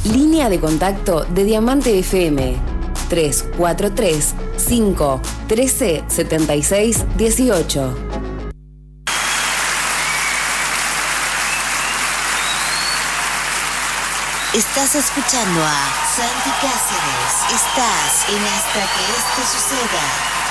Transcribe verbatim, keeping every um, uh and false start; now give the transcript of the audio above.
Línea de contacto de Diamante F M tres cuatro tres, cinco, uno tres, siete seis, uno ocho. Estás escuchando a Santi Cáceres. Estás en Hasta que esto suceda.